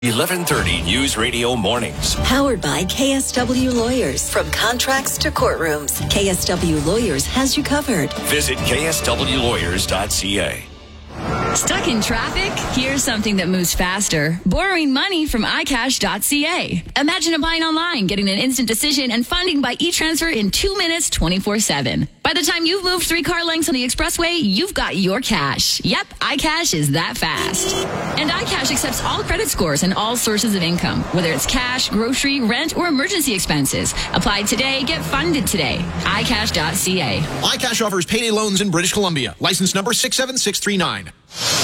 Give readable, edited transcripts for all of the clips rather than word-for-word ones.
1130 News Radio Mornings. Powered by KSW Lawyers. From contracts to courtrooms, KSW Lawyers has you covered. Visit kswlawyers.ca. Stuck in traffic? Here's something that moves faster. Borrowing money from iCash.ca. Imagine applying online, getting an instant decision, and funding by e-transfer in 2 minutes, 24/7. By the time you've moved 3 car lengths on the expressway, you've got your cash. Yep, iCash is that fast. And iCash accepts all credit scores and all sources of income, whether it's cash, grocery, rent, or emergency expenses. Apply today, get funded today. iCash.ca. iCash offers payday loans in British Columbia. License number 67639.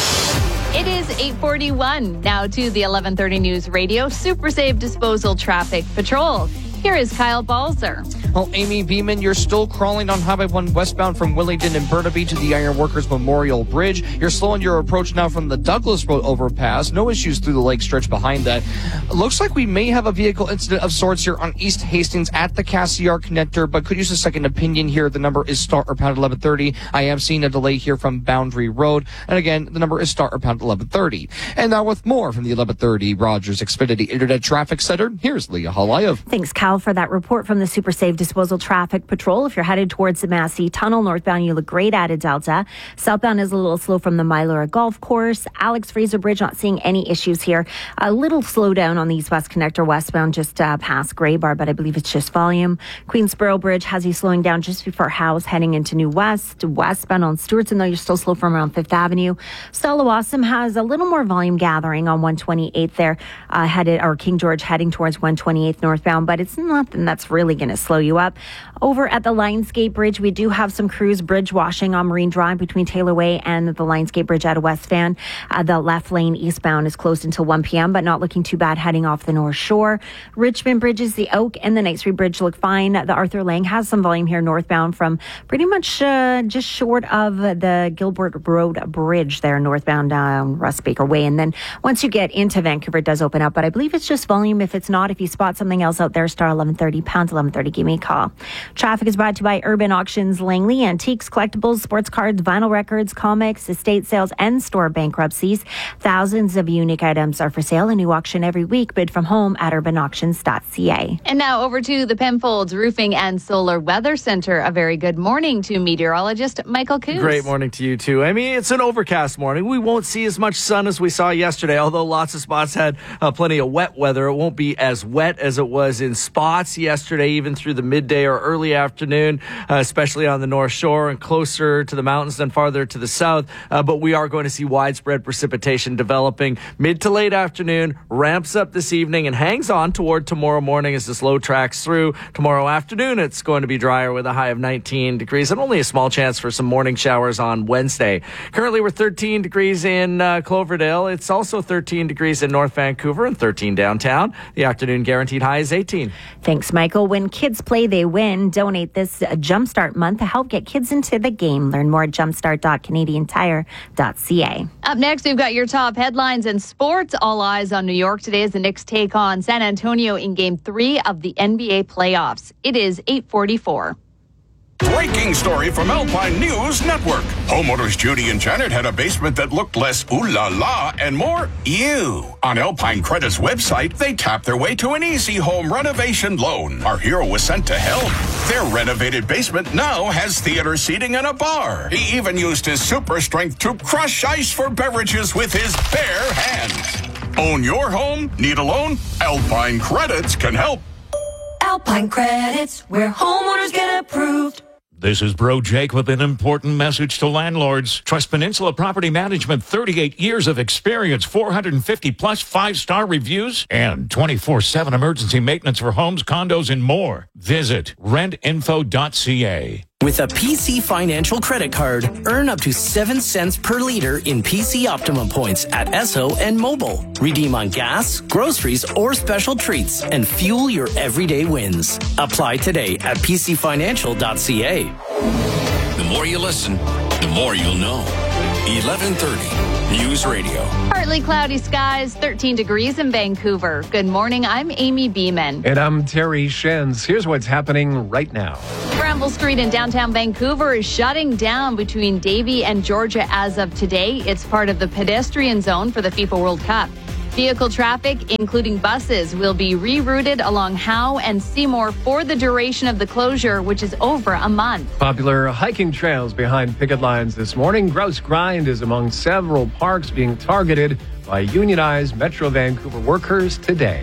It is 8:41. Now to the 1130 News Radio Super Safe Disposal Traffic Patrol. Here is Kyle Balzer. Well, Amy Beeman, you're still crawling on Highway 1 westbound from Willingdon and Burnaby to the Iron Workers Memorial Bridge. You're slowing your approach now from the Douglas Road overpass. No issues through the lake stretch behind that. Looks like we may have a vehicle incident of sorts here on East Hastings at the Cassiar connector, but could use a second opinion here. The number is star or pound 1130. I am seeing a delay here from Boundary Road. And again, the number is star or pound 1130. And now with more from the 1130 Rogers Xfinity Internet Traffic Center, here's Leah Halayev. Thanks, Cal, for that report from the Super Safe Disposal Traffic Patrol. If you're headed towards the Massey Tunnel, northbound, you look great at a Delta. Southbound is a little slow from the Mylora Golf Course. Alex Fraser Bridge, not seeing any issues here. A little slowdown on the East-West Connector westbound, just past Grey Bar, but I believe it's just volume. Queensboro Bridge has you slowing down just before House, heading into New West. Westbound on Stewartson, though, you're still slow from around 5th Avenue. Stella-Wassam has a little more volume gathering on 128th there, King George heading towards 128th northbound, but it's nothing that's really going to slow you up. Over at the Lionsgate Bridge, we do have some crews bridge washing on Marine Drive between Taylor Way and the Lionsgate Bridge out of West Van. The left lane eastbound is closed until 1 p.m., but not looking too bad heading off the North Shore. Richmond Bridges, the Oak and the Night Street Bridge look fine. The Arthur Lang has some volume here northbound from pretty much just short of the Gilbert Road Bridge there northbound Russ Baker Way. And then once you get into Vancouver, it does open up, but I believe it's just volume. If it's not, if you spot something else out there, star 1130, pound 1130, give me a call. Traffic is brought to you by Urban Auctions Langley. Antiques, collectibles, sports cards, vinyl records, comics, estate sales, and store bankruptcies. Thousands of unique items are for sale. A new auction every week. Bid from home at urbanauctions.ca. And now over to the Penfolds Roofing and Solar Weather Center. A very good morning to meteorologist Michael Coos. Great morning to you, too. I mean, it's an overcast morning. We won't see as much sun as we saw yesterday, although lots of spots had plenty of wet weather. It won't be as wet as it was in spots yesterday, even through the midday or early afternoon, especially on the North Shore and closer to the mountains than farther to the south. But we are going to see widespread precipitation developing mid to late afternoon, ramps up this evening, and hangs on toward tomorrow morning as this low tracks through. Tomorrow afternoon, it's going to be drier with a high of 19 degrees and only a small chance for some morning showers on Wednesday. Currently, we're 13 degrees in Cloverdale. It's also 13 degrees in North Vancouver and 13 downtown. The afternoon guaranteed high is 18. Thanks, Michael. When kids play, they win. Donate this Jumpstart month to help get kids into the game. Learn more at jumpstart.canadiantire.ca. Up next, we've got your top headlines and sports. All eyes on New York today as the Knicks take on San Antonio in Game 3 of the NBA playoffs. It is 8:44. Breaking story from Alpine News Network. Homeowners Judy and Janet had a basement that looked less ooh la la and more ew. On Alpine Credit's website, they tapped their way to an easy home renovation loan. Our hero was sent to help. Their renovated basement now has theater seating and a bar. He even used his super strength to crush ice for beverages with his bare hands. Own your home? Need a loan? Alpine Credits can help. Alpine Credits, where homeowners get approved. This is Bro Jake with an important message to landlords. Trust Peninsula Property Management, 38 years of experience, 450 plus 5-star reviews, and 24/7 emergency maintenance for homes, condos, and more. Visit rentinfo.ca. With a PC Financial credit card, earn up to 7 cents per liter in PC Optimum points at Esso and Mobile. Redeem on gas, groceries, or special treats and fuel your everyday wins. Apply today at pcfinancial.ca. The more you listen, the more you'll know. 1130 News Radio. Partly cloudy skies, 13 degrees in Vancouver. Good morning, I'm Amy Beeman. And I'm Terry Shenz. Here's what's happening right now. Bramble Street in downtown Vancouver is shutting down between Davie and Georgia as of today. It's part of the pedestrian zone for the FIFA World Cup. Vehicle traffic, including buses, will be rerouted along Howe and Seymour for the duration of the closure, which is over a month. Popular hiking trails behind picket lines this morning. Grouse Grind is among several parks being targeted by unionized Metro Vancouver workers today.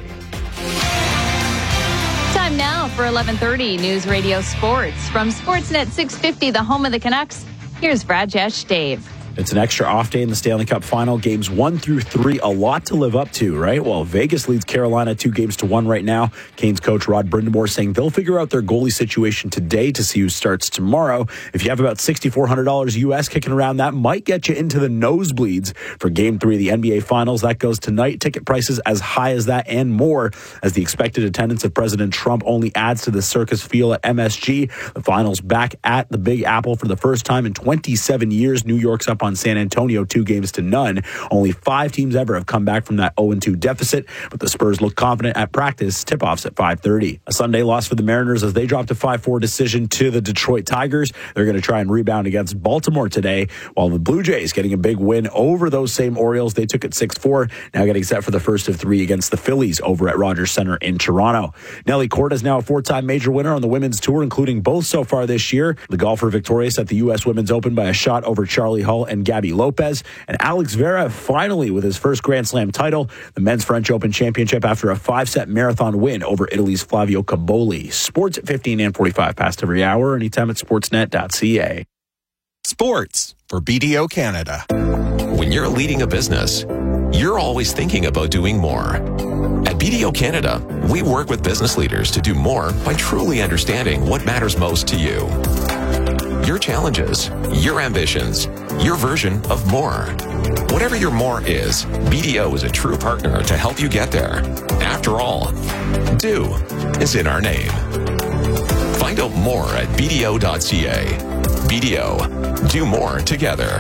Time now for 11:30 News Radio Sports. From Sportsnet 650, the home of the Canucks, here's Rajesh Dave. It's an extra off day in the Stanley Cup final. Games 1 through 3, a lot to live up to, right? Well, Vegas leads Carolina 2-1 right now. Canes coach Rod Brindamore saying they'll figure out their goalie situation today to see who starts tomorrow. If you have about $6,400 US kicking around, that might get you into the nosebleeds for Game 3 of the NBA Finals. That goes tonight. Ticket prices as high as that and more as the expected attendance of President Trump only adds to the circus feel at MSG. The Finals back at the Big Apple for the first time in 27 years. New York's up on San Antonio 2-0. Only 5 teams ever have come back from that 0-2 deficit, but the Spurs look confident at practice. Tip-offs at 5:30. A Sunday loss for the Mariners as they dropped a 5-4 decision to the Detroit Tigers. They're going to try and rebound against Baltimore today, while the Blue Jays getting a big win over those same Orioles. They took it 6-4, now getting set for the first of 3 against the Phillies over at Rogers Center in Toronto. Nelly Corda is now a 4-time major winner on the women's tour, including both so far this year. The golfer victorious at the U.S. Women's Open by a shot over Charlie Hull and Gabby Lopez, and Alex Vera finally with his first Grand Slam title, the Men's French Open Championship after a 5-set marathon win over Italy's Flavio Caboli. Sports at 15 and 45 past every hour, anytime at sportsnet.ca. Sports for BDO Canada. When you're leading a business, you're always thinking about doing more. At BDO Canada, we work with business leaders to do more by truly understanding what matters most to you. Your challenges, your ambitions, your version of more. Whatever your more is, BDO is a true partner to help you get there. After all, do is in our name. Find out more at BDO.ca. BDO, do more together.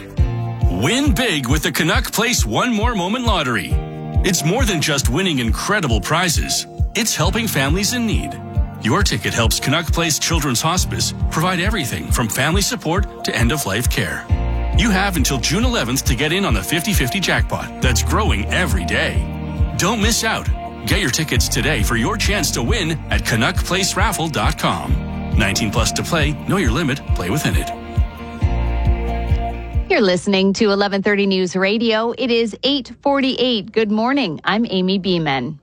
Win big with the Canuck Place One More Moment Lottery. It's more than just winning incredible prizes. It's helping families in need. Your ticket helps Canuck Place Children's Hospice provide everything from family support to end-of-life care. You have until June 11th to get in on the 50-50 jackpot that's growing every day. Don't miss out. Get your tickets today for your chance to win at CanuckPlaceRaffle.com. 19 plus to play. Know your limit. Play within it. You're listening to 11:30 News Radio. It is 8:48. Good morning. I'm Amy Beeman.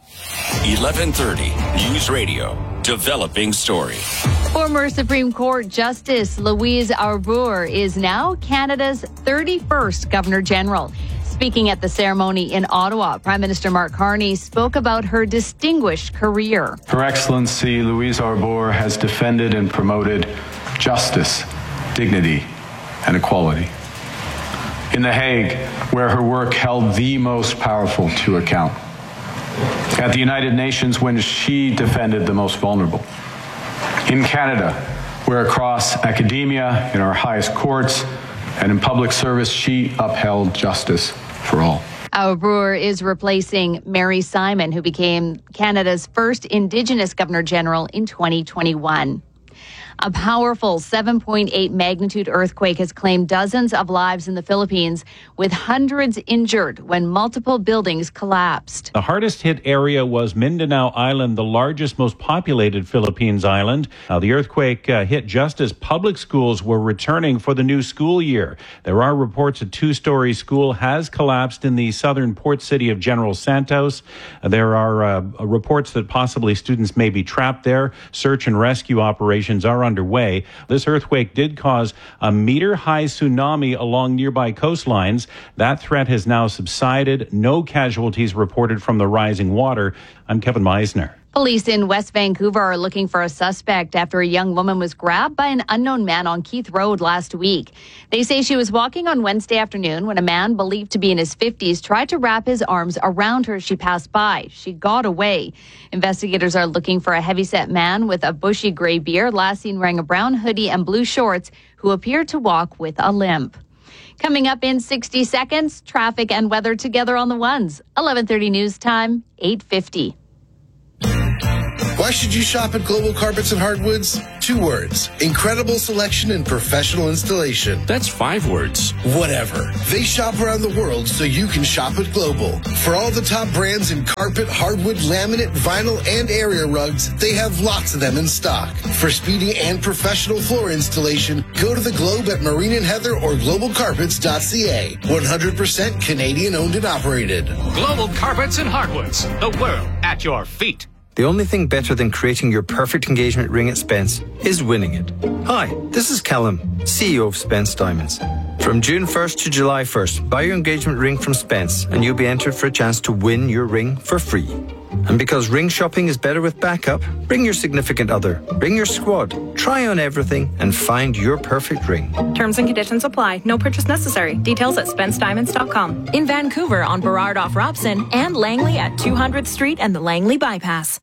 11:30 News Radio. Developing story. Former Supreme Court Justice Louise Arbour is now Canada's 31st Governor General. Speaking at the ceremony in Ottawa, Prime Minister Mark Carney spoke about her distinguished career. Her Excellency Louise Arbour has defended and promoted justice, dignity, and equality. In The Hague, where her work held the most powerful to account. At the United Nations, when she defended the most vulnerable. In Canada, where across academia, in our highest courts, and in public service, she upheld justice for all. Arbour is replacing Mary Simon, who became Canada's first Indigenous Governor General in 2021. A powerful 7.8 magnitude earthquake has claimed dozens of lives in the Philippines, with hundreds injured when multiple buildings collapsed. The hardest hit area was Mindanao Island, the largest, most populated Philippines island. The earthquake hit just as public schools were returning for the new school year. There are reports a 2-story school has collapsed in the southern port city of General Santos. There are reports that possibly students may be trapped there. Search and rescue operations are underway. This earthquake did cause a meter-high tsunami along nearby coastlines. That threat has now subsided. No casualties reported from the rising water. I'm Kevin Meisner. Police in West Vancouver are looking for a suspect after a young woman was grabbed by an unknown man on Keith Road last week. They say she was walking on Wednesday afternoon when a man believed to be in his 50s tried to wrap his arms around her as she passed by. She got away. Investigators are looking for a heavyset man with a bushy gray beard, last seen wearing a brown hoodie and blue shorts, who appeared to walk with a limp. Coming up in 60 seconds, traffic and weather together on the ones. 11:30 news time, 8:50. Why should you shop at Global Carpets and Hardwoods? 2 words. Incredible selection and professional installation. That's 5 words. Whatever. They shop around the world so you can shop at Global. For all the top brands in carpet, hardwood, laminate, vinyl, and area rugs, they have lots of them in stock. For speedy and professional floor installation, go to the Globe at Marine and Heather or globalcarpets.ca. 100% Canadian owned and operated. Global Carpets and Hardwoods. The world at your feet. The only thing better than creating your perfect engagement ring at Spence is winning it. Hi, this is Callum, CEO of Spence Diamonds. From June 1st to July 1st, buy your engagement ring from Spence and you'll be entered for a chance to win your ring for free. And because ring shopping is better with backup, bring your significant other, bring your squad, try on everything and find your perfect ring. Terms and conditions apply. No purchase necessary. Details at SpenceDiamonds.com. In Vancouver on Burrard off Robson and Langley at 200th Street and the Langley Bypass.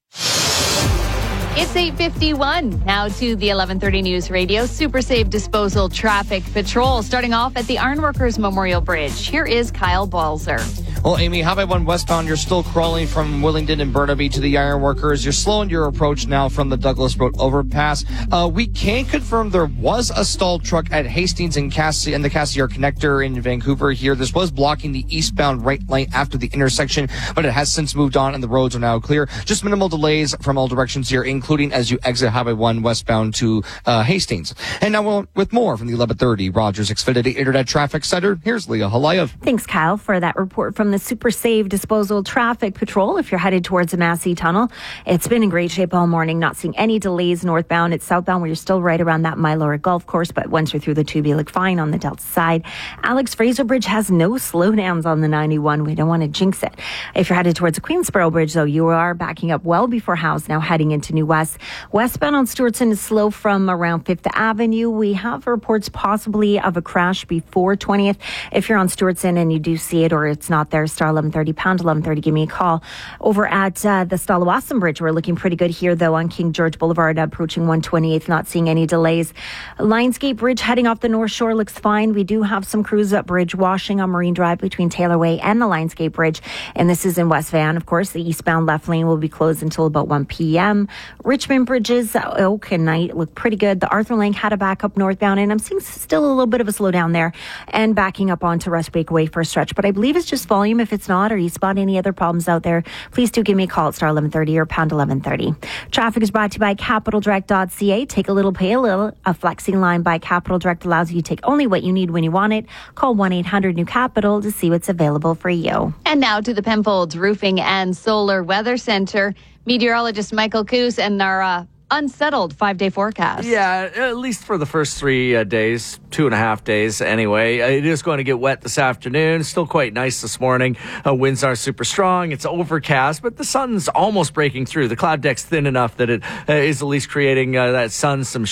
It's 8:51. Now to the 11:30 News Radio Super Safe Disposal Traffic Patrol. Starting off at the Ironworkers Memorial Bridge. Here is Kyle Balzer. Well, Amy, Highway 1 westbound, you're still crawling from Willingdon and Burnaby to the Ironworkers. You're slowing your approach now from the Douglas Road overpass. We can confirm there was a stalled truck at Hastings and the Cassiar connector in Vancouver here. This was blocking the eastbound right lane after the intersection, but it has since moved on and the roads are now clear. Just minimal delays from all directions here, including as you exit Highway 1 westbound to Hastings. And now with more from the 1130 Rogers Xfinity Internet Traffic Center, here's Leah Halayev. Thanks, Kyle, for that report from the Super Safe Disposal Traffic Patrol. If you're headed towards the Massey Tunnel, it's been in great shape all morning. Not seeing any delays northbound. It's southbound where you're still right around that Mylora Golf Course, but once you're through the tube, you look fine on the Delta side. Alex Fraser Bridge has no slowdowns on the 91. We don't want to jinx it. If you're headed towards the Queensboro Bridge, though, you are backing up well before House, now heading into New West. Westbound on Stewartson is slow from around 5th Avenue. We have reports possibly of a crash before 20th. If you're on Stewartson and you do see it or it's not there, star 1130, pound 1130, give me a call. Over at the Stalawasan Bridge, we're looking pretty good here, though, on King George Boulevard, approaching 128th, not seeing any delays. Lionsgate Bridge heading off the North Shore looks fine. We do have some crews up bridge washing on Marine Drive between Taylor Way and the Lionsgate Bridge, and this is in West Van. Of course, the eastbound left lane will be closed until about 1 p.m. Richmond Bridges, Oak and Knight look pretty good. The Arthur Lang had a backup northbound, and I'm seeing still a little bit of a slowdown there, and backing up onto Rustbake Way for a stretch, but I believe it's just volume. If it's not, or you spot any other problems out there, please do give me a call at star 1130 or pound 1130. Traffic is brought to you by CapitalDirect.ca. Take a little, pay a little. A flexing line by Capital Direct allows you to take only what you need when you want it. Call 1-800-NEW-CAPITAL to see what's available for you. And now to the Penfolds Roofing and Solar Weather Center. Meteorologist Michael Coos and our unsettled 5-day forecast. Yeah, at least for the first 3 days, 2.5 days anyway. It is going to get wet this afternoon. Still quite nice this morning. Winds are super strong. It's overcast, but the sun's almost breaking through. The cloud deck's thin enough that it is at least creating that sun, some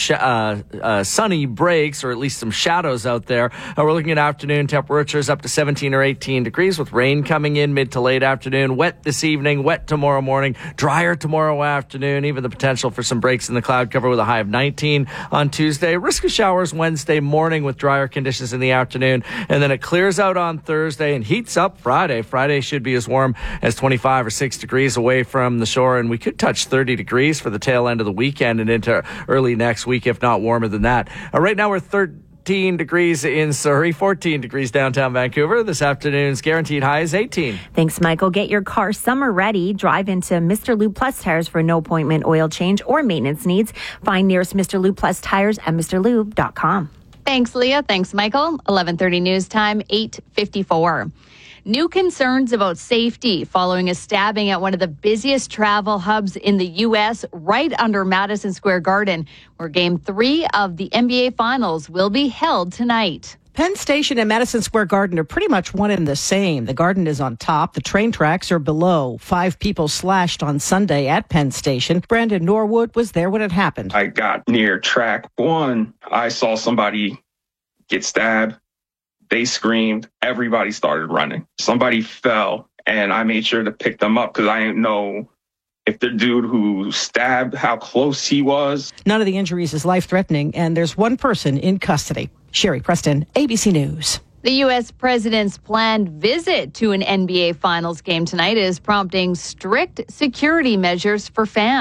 sunny breaks, or at least some shadows out there. We're looking at afternoon temperatures up to 17 or 18 degrees with rain coming in mid to late afternoon. Wet this evening, wet tomorrow morning, drier tomorrow afternoon, even the potential for some breaks in the cloud cover with a high of 19 on Tuesday. Risk of showers Wednesday morning with drier conditions in the afternoon. And then it clears out on Thursday and heats up Friday. Friday should be as warm as 25 or 6 degrees away from the shore. And we could touch 30 degrees for the tail end of the weekend and into early next week, if not warmer than that. Right now we're 13 degrees in Surrey, 14 degrees downtown Vancouver. This afternoon's guaranteed high is 18. Thanks, Michael. Get your car summer ready. Drive into Mr. Lube Plus Tires for no appointment oil change or maintenance needs. Find nearest Mr. Lube Plus Tires at MrLube.com. Thanks, Leah. Thanks, Michael. 11:30 news time, 8:54. New concerns about safety following a stabbing at one of the busiest travel hubs in the U.S. right under Madison Square Garden, where Game 3 of the NBA Finals will be held tonight. Penn Station and Madison Square Garden are pretty much one and the same. The Garden is on top. The train tracks are below. 5 people slashed on Sunday at Penn Station. Brandon Norwood was there when it happened. I got near track 1. I saw somebody get stabbed. They screamed. Everybody started running. Somebody fell, and I made sure to pick them up because I didn't know if the dude who stabbed, how close he was. None of the injuries is life-threatening, and there's one person in custody. Sherry Preston, ABC News. The U.S. president's planned visit to an NBA Finals game tonight is prompting strict security measures for fans.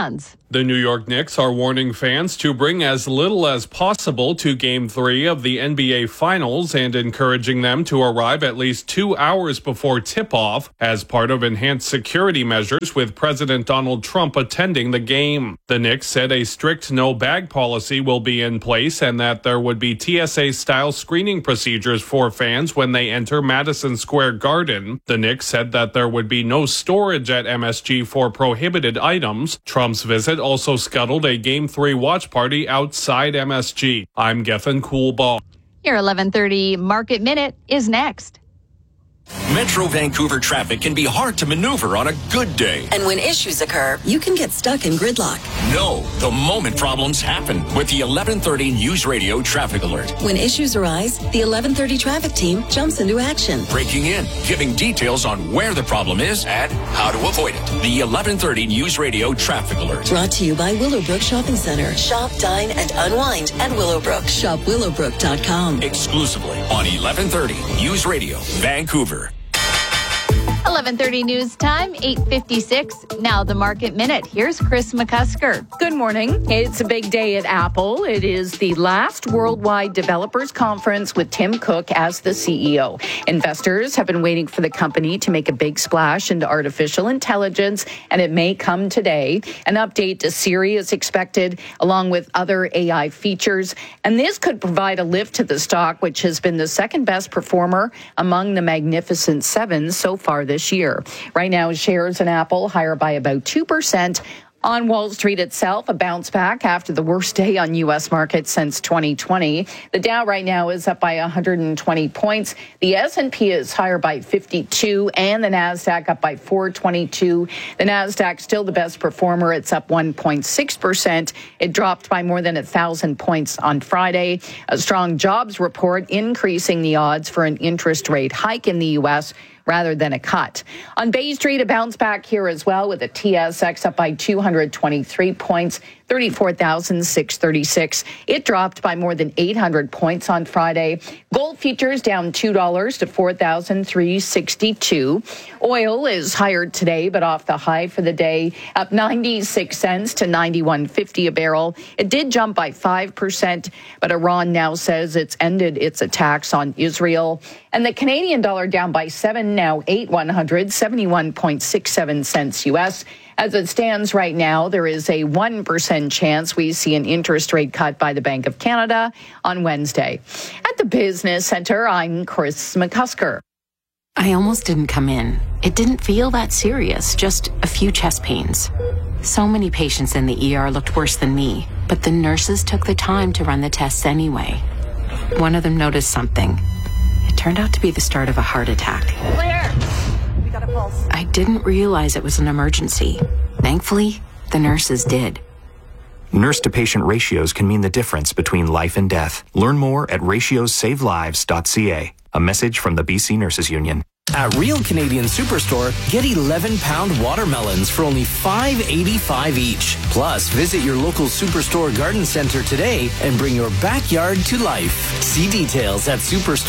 The New York Knicks are warning fans to bring as little as possible to Game 3 of the NBA Finals and encouraging them to arrive at least 2 hours before tip-off as part of enhanced security measures with President Donald Trump attending the game. The Knicks said a strict no-bag policy will be in place and that there would be TSA-style screening procedures for fans when they enter Madison Square Garden. The Knicks said that there would be no storage at MSG for prohibited items. Trump's visit also scuttled a Game 3 watch party outside MSG. I'm Gethin Coolbaugh. Your 11:30 Market Minute is next. Metro Vancouver traffic can be hard to maneuver on a good day. And when issues occur, you can get stuck in gridlock. No, the moment problems happen with the 1130 News Radio Traffic Alert. When issues arise, the 1130 traffic team jumps into action. Breaking in, giving details on where the problem is and how to avoid it. The 1130 News Radio Traffic Alert. Brought to you by Willowbrook Shopping Center. Shop, dine, and unwind at Willowbrook. Shop willowbrook.com. Exclusively on 1130 News Radio, Vancouver. 11:30 news time, 8:56. Now the Market Minute. Here's Chris McCusker. Good morning. It's a big day at Apple. It is the last Worldwide Developers Conference with Tim Cook as the CEO. Investors have been waiting for the company to make a big splash into artificial intelligence, and it may come today. An update to Siri is expected, along with other AI features, and this could provide a lift to the stock, which has been the second best performer among the Magnificent Seven so far this year. Right now, shares in Apple higher by about 2%. On Wall Street itself, a bounce back after the worst day on U.S. markets since 2020. The Dow right now is up by 120 points. The S&P is higher by 52 and the NASDAQ up by 422. The NASDAQ still the best performer. It's up 1.6%. It dropped by more than 1,000 points on Friday. A strong jobs report increasing the odds for an interest rate hike in the U.S. rather than a cut. On Bay Street, a bounce back here as well with the TSX up by 223 points, 34,636. It dropped by more than 800 points on Friday. Gold futures down $2 to 4,362. Oil is higher today, but off the high for the day, up 96 cents to 91.50 a barrel. It did jump by 5%, but Iran now says it's ended its attacks on Israel. And the Canadian dollar down by 7, now 8,100, 71.67 cents U.S. As it stands right now, there is a 1% chance we see an interest rate cut by the Bank of Canada on Wednesday. At the Business Center, I'm Chris McCusker. I almost didn't come in. It didn't feel that serious, just a few chest pains. So many patients in the ER looked worse than me, but the nurses took the time to run the tests anyway. One of them noticed something. It turned out to be the start of a heart attack. Claire, we got a pulse. I didn't realize it was an emergency. Thankfully, the nurses did. Nurse-to-patient ratios can mean the difference between life and death. Learn more at ratiosavelives.ca. A message from the BC Nurses Union. At Real Canadian Superstore, get 11-pound watermelons for only $5.85 each. Plus, visit your local Superstore garden center today and bring your backyard to life. See details at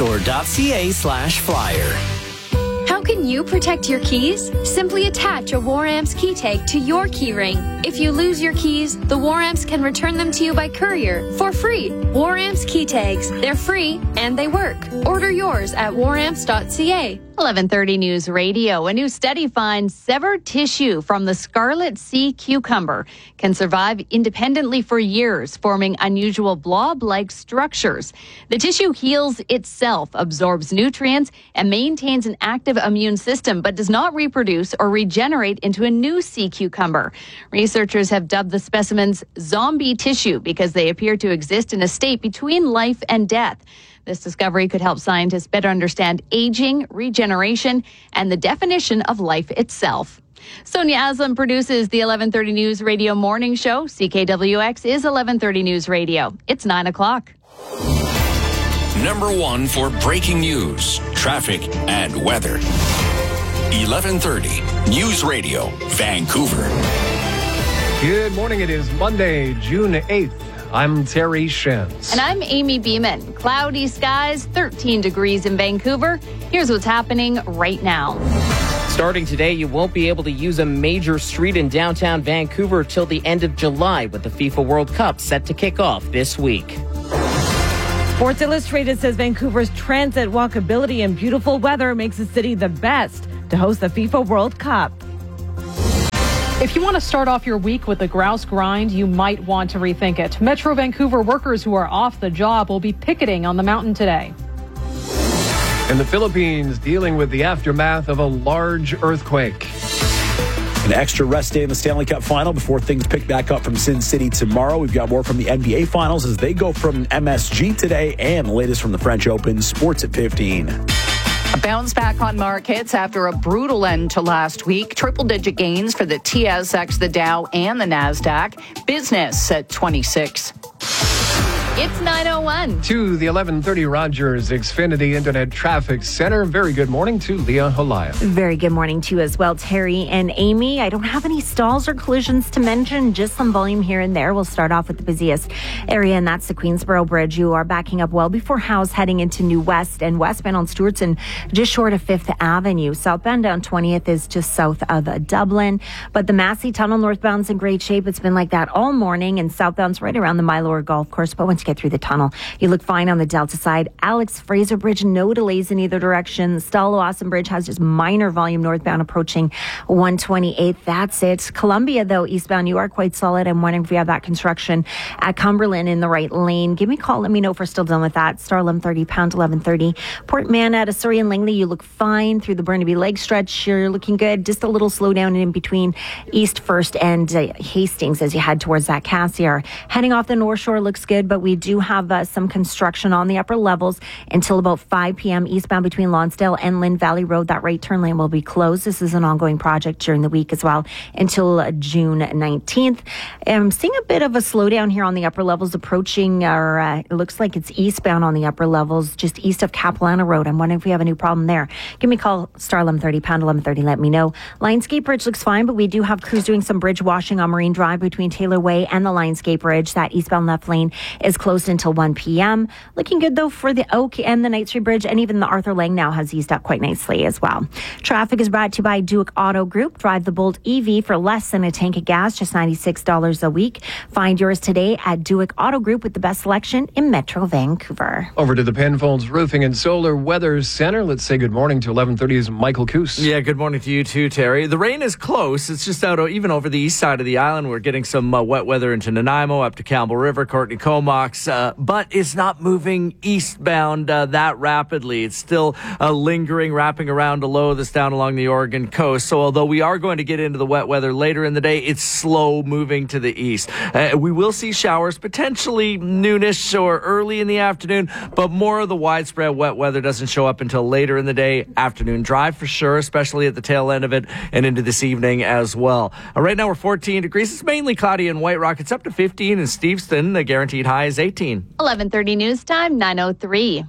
superstore.ca/flyer. How can you protect your keys? Simply attach a Waramps key tag to your key ring. If you lose your keys, the Waramps can return them to you by courier for free. Waramps key tags. They're free and they work. Order yours at waramps.ca. 11:30 News Radio. A new study finds severed tissue from the scarlet sea cucumber can survive independently for years, forming unusual blob-like structures. The tissue heals itself, absorbs nutrients, and maintains an active immune system, but does not reproduce or regenerate into a new sea cucumber. Researchers have dubbed the specimens zombie tissue because they appear to exist in a state between life and death. This discovery could help scientists better understand aging, regeneration, and the definition of life itself. Sonia Aslam produces the 11:30 News Radio Morning Show. CKWX is 11:30 News Radio. It's 9 o'clock. Number one for breaking news, traffic, and weather. 11:30 News Radio, Vancouver. Good morning. It is Monday, June 8th. I'm Terry Shins. And I'm Amy Beeman. Cloudy skies, 13 degrees in Vancouver. Here's what's happening right now. Starting today, you won't be able to use a major street in downtown Vancouver till the end of July, with the FIFA World Cup set to kick off this week. Sports Illustrated says Vancouver's transit, walkability, and beautiful weather makes the city the best to host the FIFA World Cup. If you want to start off your week with a grouse grind, you might want to rethink it. Metro Vancouver workers who are off the job will be picketing on the mountain today. In the Philippines, dealing with the aftermath of a large earthquake. An extra rest day in the Stanley Cup final before things pick back up from Sin City tomorrow. We've got more from the NBA Finals as they go from MSG today, and the latest from the French Open. Sports at 15. A bounce back on markets after a brutal end to last week. Triple-digit gains for the TSX, the Dow, and the NASDAQ. Business at 26. It's 9:01. To the 1130 Rogers Xfinity Internet Traffic Center. Very good morning to Leah Holaya. Very good morning to you as well, Terry and Amy. I don't have any stalls or collisions to mention, just some volume here and there. We'll start off with the busiest area, and that's the Queensboro Bridge. You are backing up well before House, heading into New West, and westbound on Stewartson, just short of 5th Avenue. Southbound down 20th is just south of Dublin. But the Massey Tunnel northbound's in great shape. It's been like that all morning, and southbound's right around the Mylor Golf Course. But once you get through the tunnel, you look fine on the Delta side. Alex Fraser Bridge, no delays in either direction. Stalo-Austin Bridge has just minor volume northbound approaching 128. That's it. Columbia, though, eastbound, you are quite solid. I'm wondering if we have that construction at Cumberland in the right lane. Give me a call. Let me know if we're still done with that. Star 1130, pound 1130. Port Manor, Surrey and Langley, you look fine. Through the Burnaby leg stretch, you're looking good. Just a little slowdown in between East First and Hastings as you head towards that Cassiar. Heading off the North Shore looks good, but we do have some construction on the upper levels until about 5 p.m. eastbound between Lonsdale and Lynn Valley Road. That right turn lane will be closed. This is an ongoing project during the week as well until June 19th. I'm seeing a bit of a slowdown here on the upper levels approaching, it looks like it's eastbound on the upper levels, just east of Capilano Road. I'm wondering if we have a new problem there. Give me a call, star 1130, pound 1130, let me know. Lionsgate Bridge looks fine, but we do have crews doing some bridge washing on Marine Drive between Taylor Way and the Lionsgate Bridge. That eastbound left lane is closed until 1 p.m. Looking good, though, for the Oak and the Knight Street Bridge, and even the Arthur Lang now has eased up quite nicely as well. Traffic is brought to you by Duke Auto Group. Drive the Bolt EV for less than a tank of gas, just $96 a week. Find yours today at Duke Auto Group with the best selection in Metro Vancouver. Over to the Penfolds Roofing and Solar Weather Center. Let's say good morning to 1130's Michael Coos. Yeah, good morning to you too, Terry. The rain is close. It's just out even over the east side of the island. We're getting some wet weather into Nanaimo, up to Campbell River, Courtney Comox, but it's not moving eastbound that rapidly. It's still lingering, wrapping around a low that's down along the Oregon coast. So although we are going to get into the wet weather later in the day, it's slow moving to the east. We will see showers potentially noonish or early in the afternoon, but more of the widespread wet weather doesn't show up until later in the day. Afternoon drive for sure, especially at the tail end of it and into this evening as well. Right now we're 14 degrees. It's mainly cloudy in White Rock. It's up to 15 in Steveston. The guaranteed high is 18. 11:30 news time, 9:03.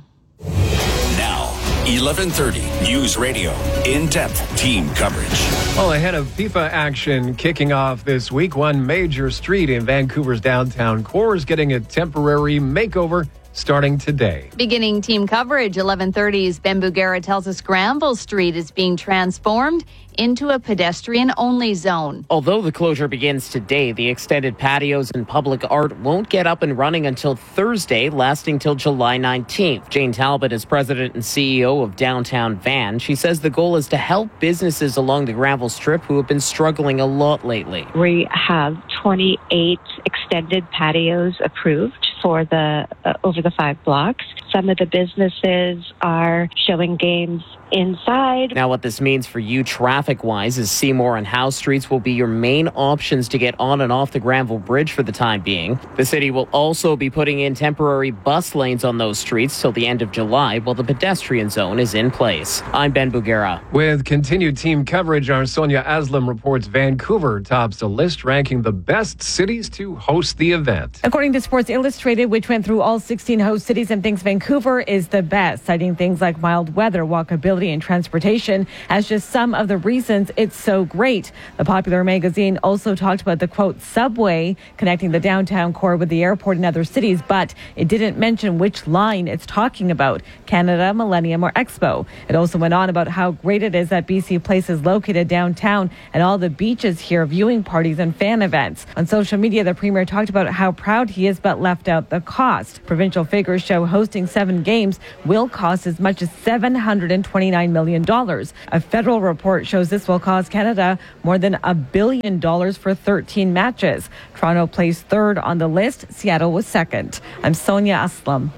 Now, 11:30 News Radio. In-depth team coverage. Well, ahead of FIFA action kicking off this week, one major street in Vancouver's downtown core is getting a temporary makeover starting today. Beginning team coverage, 11:30's Ben Bugera tells us Granville Street is being transformed into a pedestrian-only zone. Although the closure begins today, the extended patios and public art won't get up and running until Thursday, lasting till July 19th. Jane Talbot is president and CEO of Downtown Van. She says the goal is to help businesses along the Granville Strip who have been struggling a lot lately. We have 28 extended patios approved for the over the 5 blocks. Some of the businesses are showing games inside. Now, what this means for you traffic-wise is Seymour and Howe Streets will be your main options to get on and off the Granville Bridge for the time being. The city will also be putting in temporary bus lanes on those streets till the end of July while the pedestrian zone is in place. I'm Ben Bugera. With continued team coverage, our Sonia Aslam reports Vancouver tops the list, ranking the best cities to host the event. According to Sports Illustrated, which went through all 16 host cities and thinks Vancouver is the best, citing things like mild weather, walkability, walkability and transportation as just some of the reasons it's so great. The Popular magazine also talked about the, quote, subway connecting the downtown core with the airport and other cities, but it didn't mention which line it's talking about, Canada, Millennium, or Expo. It also went on about how great it is that BC Place is located downtown and all the beaches here, viewing parties and fan events. On social media, the Premier talked about how proud he is but left out the cost. Provincial figures show hosting 7 games will cost as much as $729 million. A federal report shows this will cost Canada more than $1 billion for 13 matches. Toronto placed third on the list. Seattle was second. I'm Sonia Aslam.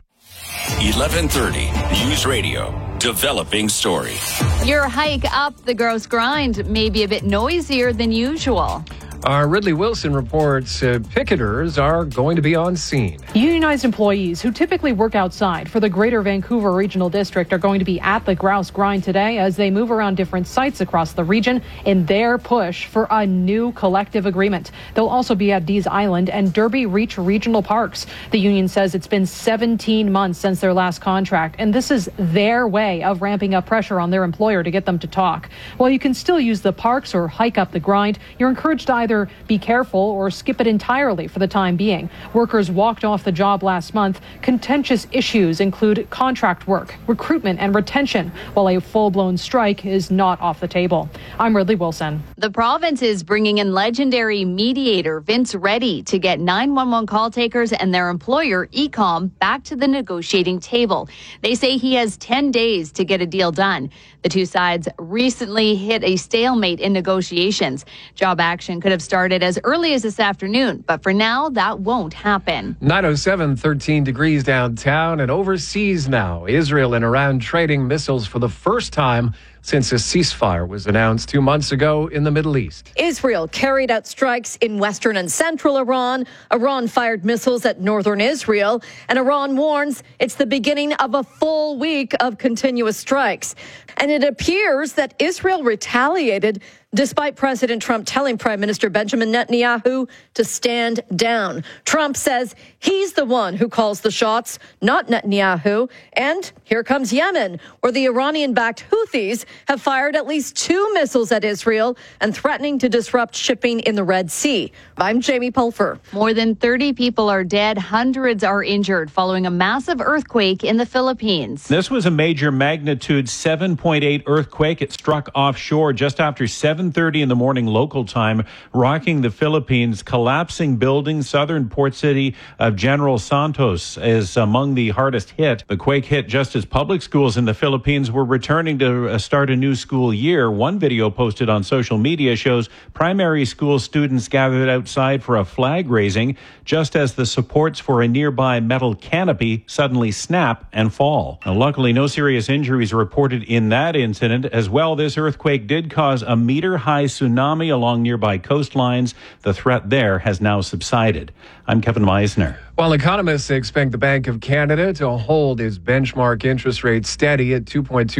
1130 News Radio. Developing story. Your hike up the Grouse Grind may be a bit noisier than usual. Our Ridley Wilson reports picketers are going to be on scene. Unionized employees who typically work outside for the Greater Vancouver Regional District are going to be at the Grouse Grind today as they move around different sites across the region in their push for a new collective agreement. They'll also be at Dease Island and Derby Reach Regional Parks. The union says it's been 17 months since their last contract, and this is their way of ramping up pressure on their employer to get them to talk. While you can still use the parks or hike up the grind, you're encouraged to either be careful or skip it entirely for the time being. Workers walked off the job last month. Contentious issues include contract work, recruitment, and retention, while a full-blown strike is not off the table. I'm Ridley Wilson. The province is bringing in legendary mediator Vince Reddy to get 911 call takers and their employer, Ecom, back to the negotiating table. They say he has 10 days to get a deal done. The two sides recently hit a stalemate in negotiations. Job action could have started as early as this afternoon, but for now, that won't happen. 907, 13 degrees downtown and overseas now. Israel and Iran trading missiles for the first time since a ceasefire was announced 2 months ago in the Middle East. Israel carried out strikes in western and central Iran. Iran fired missiles at northern Israel, and Iran warns it's the beginning of a full week of continuous strikes. And it appears that Israel retaliated despite President Trump telling Prime Minister Benjamin Netanyahu to stand down. Trump says he's the one who calls the shots, not Netanyahu. And here comes Yemen, where the Iranian-backed Houthis have fired at least 2 missiles at Israel and threatening to disrupt shipping in the Red Sea. I'm Jamie Pulfer. More than 30 people are dead. Hundreds are injured following a massive earthquake in the Philippines. This was a major magnitude 7.8 earthquake. It struck offshore just after 7:30 in the morning local time, rocking the Philippines. Collapsing buildings. Southern port city of General Santos is among the hardest hit. The quake hit just as public schools in the Philippines were returning to start a new school year. One video posted on social media shows primary school students gathered outside for a flag raising just as the supports for a nearby metal canopy suddenly snap and fall. Now, luckily, no serious injuries reported in that incident. As well, this earthquake did cause a meter-high tsunami along nearby coastlines. The threat there has now subsided. I'm Kevin Meisner. While economists expect the Bank of Canada to hold its benchmark interest rate steady at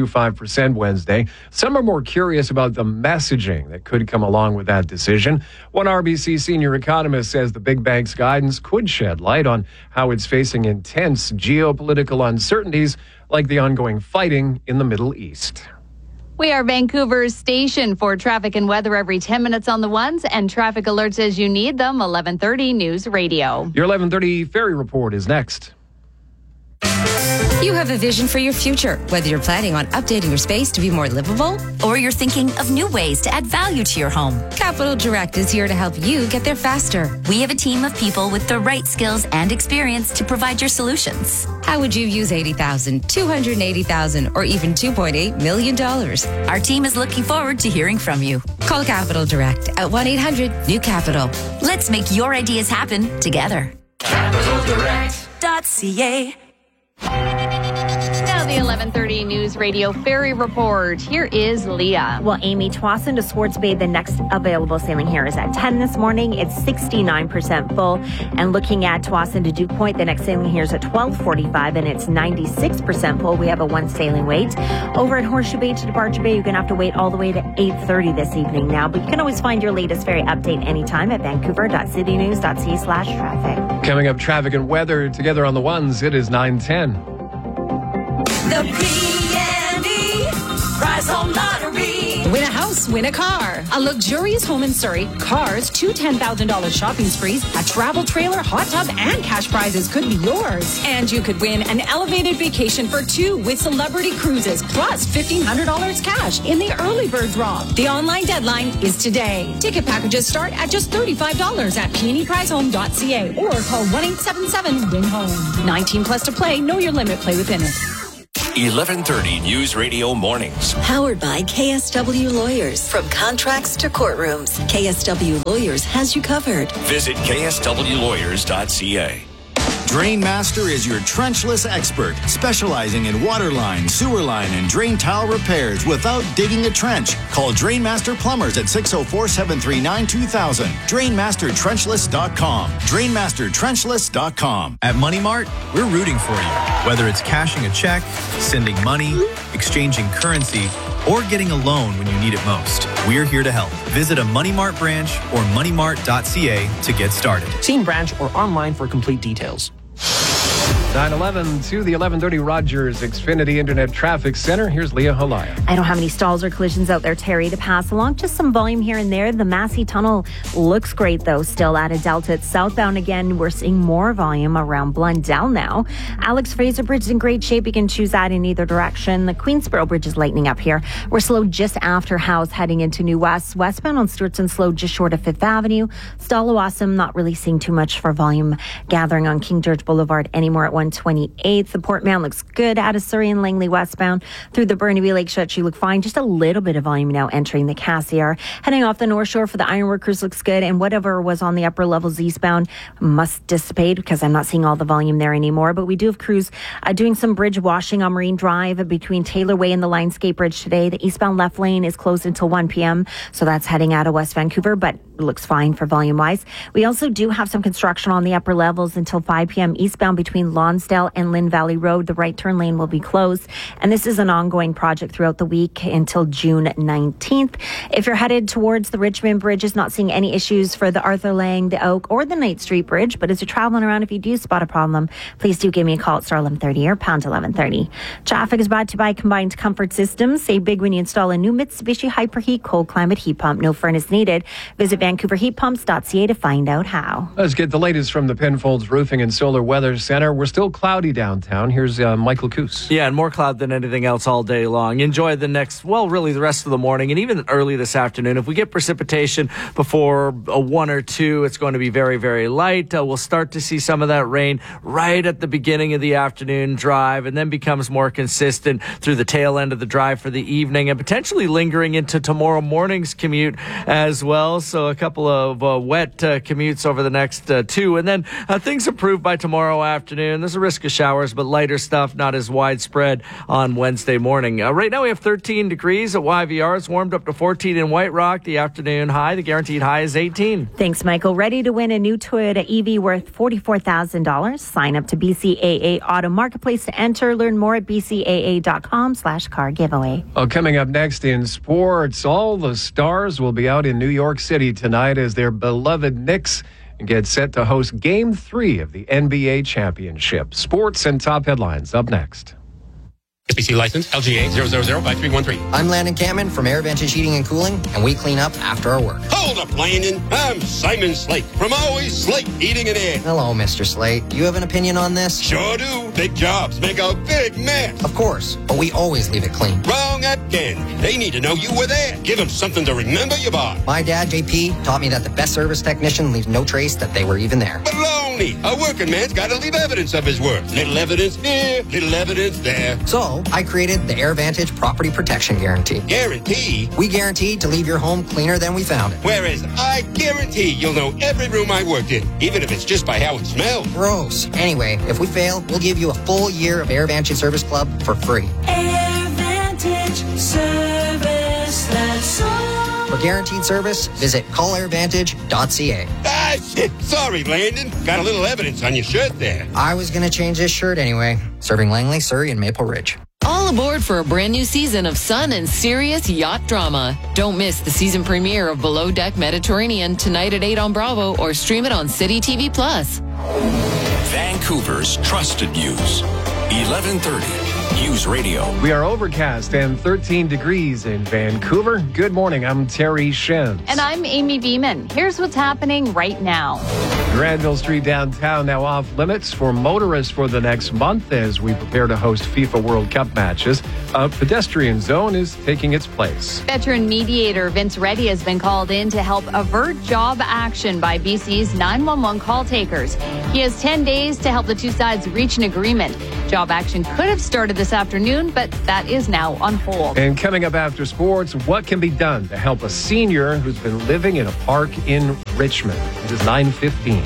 2.25% Wednesday, some are more curious about the messaging that could come along with that decision. One RBC senior economist says the big bank's guidance could shed light on how it's facing intense geopolitical uncertainties like the ongoing fighting in the Middle East. We are Vancouver's station for traffic and weather every 10 minutes on the ones and traffic alerts as you need them. 1130 News Radio. Your 1130 Ferry Report is next. You have a vision for your future, whether you're planning on updating your space to be more livable or you're thinking of new ways to add value to your home. Capital Direct is here to help you get there faster. We have a team of people with the right skills and experience to provide your solutions. How would you use $80,000, $280,000, or even $2.8 million? Our team is looking forward to hearing from you. Call Capital Direct at 1-800-NEW-CAPITAL. Let's make your ideas happen together. CapitalDirect.ca. Now the 1130 News Radio Ferry Report. Here is Leah. Well, Amy, Tsawwassen to Swartz Bay, the next available sailing here is at 10 this morning. It's 69% full. And looking at Tsawwassen to Duke Point, the next sailing here is at 12:45 and it's 96% full. We have a 1 sailing wait. Over at Horseshoe Bay to Departure Bay, you're going to have to wait all the way to 8:30 this evening now. But you can always find your latest ferry update anytime at vancouver.citynews.ca/traffic. Coming up, traffic and weather together on the ones. It is 9:10. The P&E Home Lottery. Win a house, win a car. A luxurious home in Surrey, cars, 2 $10,000 shopping sprees, a travel trailer, hot tub, and cash prizes could be yours. And you could win an elevated vacation for 2 with Celebrity Cruises, plus $1,500 cash in the early bird draw. The online deadline is today. Ticket packages start at just $35 at peonyprizehome.ca or call 1-877-WIN-HOME. 19 plus to play. Know your limit. Play within it. 1130 News Radio Mornings. Powered by KSW Lawyers. From contracts to courtrooms, KSW Lawyers has you covered. Visit kswlawyers.ca. Drainmaster is your trenchless expert, specializing in water line, sewer line, and drain tile repairs without digging a trench. Call Drainmaster Plumbers at 604-739-2000. DrainmasterTrenchless.com. DrainmasterTrenchless.com. At Money Mart, we're rooting for you. Whether it's cashing a check, sending money, exchanging currency, or getting a loan when you need it most, we're here to help. Visit a Money Mart branch or moneymart.ca to get started. See branch or online for complete details. 911 to the 1130 Rogers Xfinity Internet Traffic Center. Here's Leah Halaya. I don't have any stalls or collisions out there, Terry, to pass along. Just some volume here and there. The Massey Tunnel looks great, though, still out of Delta. It's southbound again. We're seeing more volume around Blundell now. Alex Fraser Bridge is in great shape. You can choose that in either direction. The Queensboro Bridge is lightening up here. We're slow just after House heading into New West. Westbound on Stewartson slow just short of 5th Avenue. Stallawasam not really seeing too much for volume gathering on King George Boulevard anymore at 128th. The Port Mann looks good out of Surrey and Langley westbound. Through the Burnaby Lake stretch, you look fine. Just a little bit of volume now entering the Cassiar. Heading off the North Shore for the Ironworkers looks good, and whatever was on the upper levels eastbound must dissipate because I'm not seeing all the volume there anymore. But we do have crews doing some bridge washing on Marine Drive between Taylor Way and the Lionsgate Bridge today. The eastbound left lane is closed until 1 p.m., so that's heading out of West Vancouver, but it looks fine for volume-wise. We also do have some construction on the upper levels until 5 p.m. eastbound between Lonsdale and Lynn Valley Road. The right turn lane will be closed, and this is an ongoing project throughout the week until June 19th. If you're headed towards the Richmond Bridge, is not seeing any issues for the Arthur Lang, the Oak, or the Knight Street Bridge, but as you're traveling around, if you do spot a problem, please do give me a call at star 1130 or pound 1130. Traffic is brought to you by Combined Comfort Systems. Save big when you install a new Mitsubishi Hyperheat cold climate heat pump. No furnace needed. Visit VancouverHeatPumps.ca to find out how. Let's get the latest from the Penfolds Roofing and Solar Weather Center. We're still cloudy downtown. Here's Michael Coos. Yeah, and more cloud than anything else all day long. Enjoy the next, well, really the rest of the morning and even early this afternoon. If we get precipitation before 1 or 2, it's going to be very, very light. We'll start to see some of that rain right at the beginning of the afternoon drive, and then becomes more consistent through the tail end of the drive for the evening, and potentially lingering into tomorrow morning's commute as well. So a couple of wet commutes over the next 2, and then things improve by tomorrow afternoon. There's a risk of showers, but lighter stuff, not as widespread on Wednesday morning. Right now we have 13 degrees at YVR. It's warmed up to 14 in White Rock. The afternoon high, the guaranteed high, is 18. Thanks, Michael. Ready to win a new Toyota EV worth $44,000? Sign up to BCAA Auto Marketplace to enter. Learn more at bcaa.com/car giveaway. Well, coming up next in sports, all the stars will be out in New York City tonight as their beloved Knicks get set to host Game 3 of the NBA Championship. Sports and top headlines up next. SBC license LGA 0005313. I'm Landon Cameron from AirVantage Heating and Cooling, and we clean up after our work. Hold up, Landon. I'm Simon Slate from Always Slate Heating and Air. Hello, Mr. Slate. You have an opinion on this? Sure do. Big jobs make a big mess. Of course, but we always leave it clean. Wrong again. They need to know you were there. Give them something to remember you by. My dad, JP, taught me that the best service technician leaves no trace that they were even there. Baloney. A working man's got to leave evidence of his work. Little evidence here, little evidence there. So, I created the AirVantage Property Protection Guarantee. Guarantee? We guarantee to leave your home cleaner than we found it. Whereas I guarantee you'll know every room I worked in, even if it's just by how it smells. Gross. Anyway, if we fail, we'll give you a full year of AirVantage Service Club for free. AirVantage Service, that's all. For guaranteed service, visit callairvantage.ca. Ah, shit. Sorry, Landon. Got a little evidence on your shirt there. I was going to change this shirt anyway. Serving Langley, Surrey, and Maple Ridge. All aboard for a brand new season of fun and serious yacht drama. Don't miss the season premiere of Below Deck Mediterranean tonight at 8 on Bravo, or stream it on City TV Plus. Vancouver's trusted news. 1130 News Radio. We are overcast and 13 degrees in Vancouver. Good morning. I'm Terry Shen. And I'm Amy Beeman. Here's what's happening right now. Granville Street downtown now off limits for motorists for the next month as we prepare to host FIFA World Cup matches. A pedestrian zone is taking its place. Veteran mediator Vince Reddy has been called in to help avert job action by BC's 911 call takers. He has 10 days to help the two sides reach an agreement. Job action could have started this afternoon, but that is now on hold. And coming up after sports, what can be done to help a senior who's been living in a park in Richmond? It is 9:15.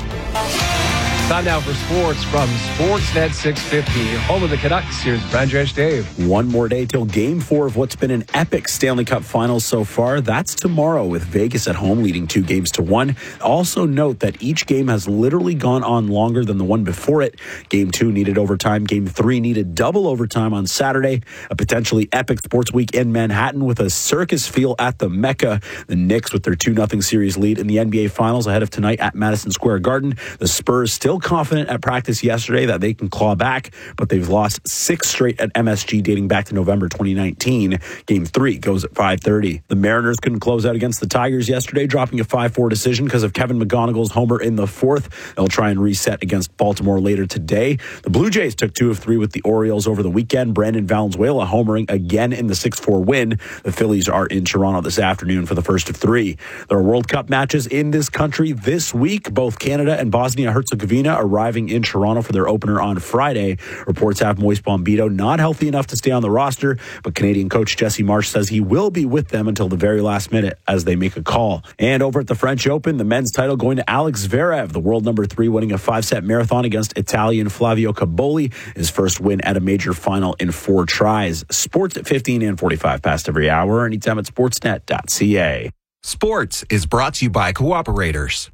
Time now for sports from Sportsnet 650. Home of the Canucks, here's Rajesh Dave. One more day till Game 4 of what's been an epic Stanley Cup Finals so far. That's tomorrow with Vegas at home leading 2-1. Also note that each game has literally gone on longer than the one before it. Game 2 needed overtime. Game 3 needed double overtime on Saturday. A potentially epic sports week in Manhattan with a circus feel at the Mecca. The Knicks with their 2-0 series lead in the NBA Finals ahead of tonight at Madison Square Garden. The Spurs still confident at practice yesterday that they can claw back, but they've lost 6 straight at MSG dating back to November 2019. Game 3 goes at 5:30. The Mariners couldn't close out against the Tigers yesterday, dropping a 5-4 decision because of Kevin McGonigal's homer in the 4th. They'll try and reset against Baltimore later today. The Blue Jays took 2 of 3 with the Orioles over the weekend. Brandon Valenzuela homering again in the 6-4 win. The Phillies are in Toronto this afternoon for the first of 3. There are World Cup matches in this country this week. Both Canada and Bosnia-Herzegovina arriving in Toronto for their opener on Friday. Reports have Moise Bombito not healthy enough to stay on the roster, but Canadian coach Jesse Marsh says he will be with them until the very last minute as they make a call. And over at the French Open, the men's title going to Alex Zverev, the world number 3, winning a 5-set marathon against Italian Flavio Caboli, his first win at a major final in 4 tries. Sports at 15 and 45 past every hour, anytime at sportsnet.ca. Sports is brought to you by Cooperators.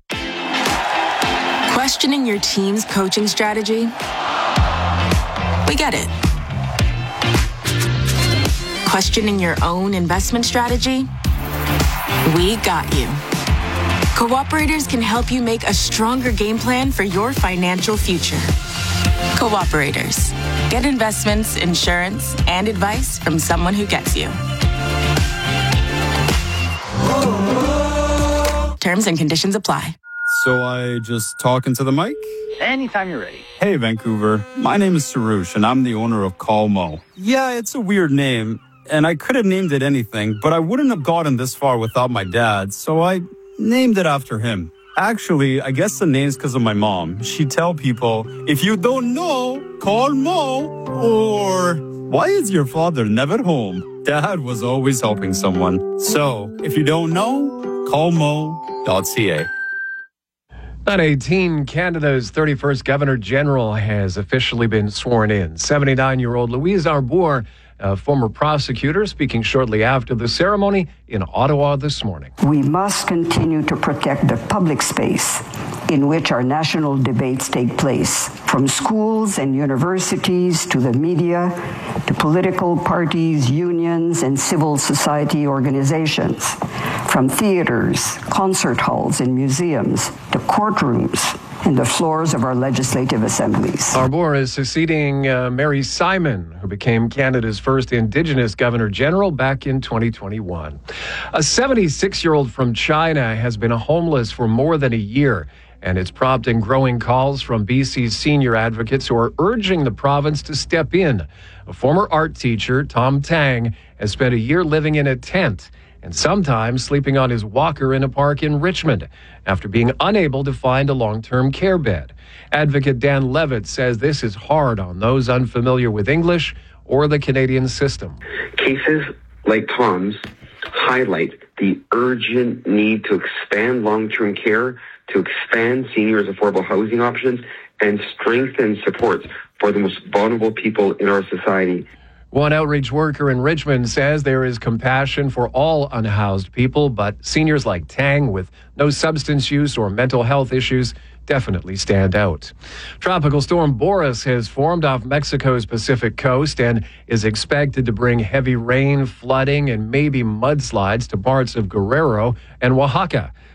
Questioning your team's coaching strategy? We get it. Questioning your own investment strategy? We got you. Cooperators can help you make a stronger game plan for your financial future. Cooperators. Get investments, insurance, and advice from someone who gets you. Terms and conditions apply. So I just talk into the mic? Anytime you're ready. Hey, Vancouver. My name is Sarush, and I'm the owner of Call Mo. Yeah, it's a weird name, and I could have named it anything, but I wouldn't have gotten this far without my dad, so I named it after him. Actually, I guess the name's because of my mom. She'd tell people, if you don't know, call Mo, or why is your father never home? Dad was always helping someone. So, if you don't know, call mo.ca. At 18, Canada's 31st Governor General has officially been sworn in. 79-year-old Louise Arbour, a former prosecutor, speaking shortly after the ceremony in Ottawa this morning. We must continue to protect the public space in which our national debates take place, from schools and universities to the media, to political parties, unions, and civil society organizations, from theaters, concert halls, and museums, to courtrooms, and the floors of our legislative assemblies. Arbour is succeeding Mary Simon, who became Canada's first Indigenous Governor General back in 2021. A 76-year-old from China has been homeless for more than a year, and it's prompting growing calls from BC's senior advocates who are urging the province to step in. A former art teacher, Tom Tang, has spent a year living in a tent and sometimes sleeping on his walker in a park in Richmond after being unable to find a long-term care bed. Advocate Dan Levitt says this is hard on those unfamiliar with English or the Canadian system. Cases like Tom's highlight the urgent need to expand long-term care, to expand seniors' affordable housing options, and strengthen supports for the most vulnerable people in our society. One outreach worker in Richmond says there is compassion for all unhoused people, but seniors like Tang with no substance use or mental health issues definitely stand out. Tropical storm Boris has formed off Mexico's Pacific coast and is expected to bring heavy rain, flooding, and maybe mudslides to parts of Guerrero and Oaxaca.